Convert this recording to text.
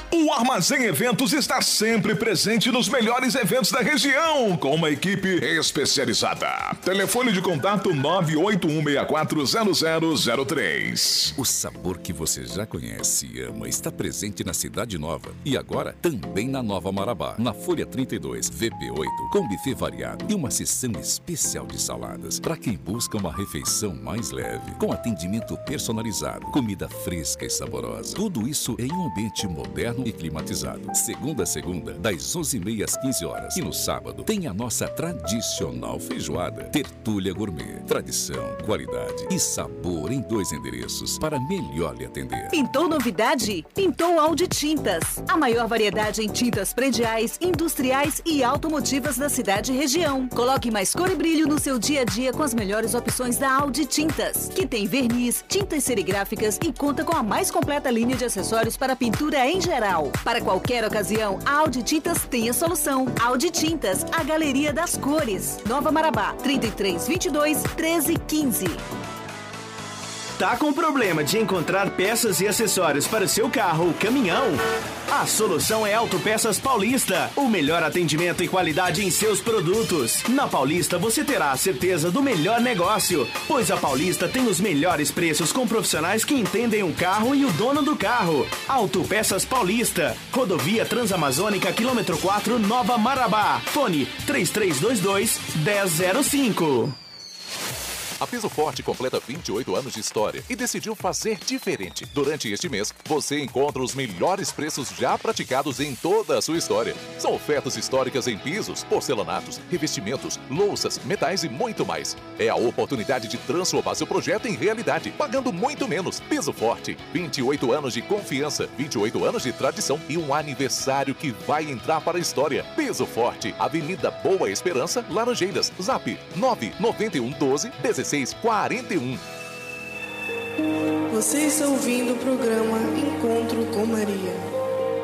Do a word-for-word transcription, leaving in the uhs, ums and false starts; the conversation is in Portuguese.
O Armazém Eventos está sempre presente nos melhores eventos da região, com uma equipe especializada. Telefone de contato nove oito um seis quatro zero zero zero três. O sabor que você já conhece e ama está presente na Cidade Nova e agora também na Nova Marabá, na Folha trinta e dois, V P oito, com buffet variado e uma seção especial de saladas para quem busca uma refeição mais leve, com atendimento personalizado, comida fresca e saborosa. Tudo isso em um ambiente moderno e climatizado. Segunda a segunda, das onze e meia às quinze horas. E no sábado, tem a nossa tradicional feijoada. Tertúlia Gourmet. Tradição, qualidade e sabor em dois endereços para melhor lhe atender. Pintou novidade? Pintou Audi Tintas. A maior variedade em tintas prediais, industriais e automotivas da cidade e região. Coloque mais cor e brilho no seu dia a dia com as melhores opções da Audi Tintas, que tem verniz, tintas serigráficas e conta com a mais completa linha de acessórios para pintura em geral. Para qualquer ocasião, a Audi Tintas tem a solução. Audi Tintas, a galeria das cores. Nova Marabá, trinta e três, vinte e dois, treze, quinze. Tá com problema de encontrar peças e acessórios para o seu carro ou caminhão? A solução é Autopeças Paulista. O melhor atendimento e qualidade em seus produtos. Na Paulista você terá a certeza do melhor negócio, pois a Paulista tem os melhores preços com profissionais que entendem o carro e o dono do carro. Autopeças Paulista. Rodovia Transamazônica, quilômetro quatro, Nova Marabá. Fone três três dois dois, um zero zero cinco. A Piso Forte completa vinte e oito anos de história e decidiu fazer diferente. Durante este mês, você encontra os melhores preços já praticados em toda a sua história. São ofertas históricas em pisos, porcelanatos, revestimentos, louças, metais e muito mais. É a oportunidade de transformar seu projeto em realidade, pagando muito menos. Piso Forte, vinte e oito anos de confiança, vinte e oito anos de tradição e um aniversário que vai entrar para a história. Piso Forte, Avenida Boa Esperança, Laranjeiras. Zap nove nove um, doze, dezesseis quarenta e um. Você está ouvindo o programa Encontro com Maria.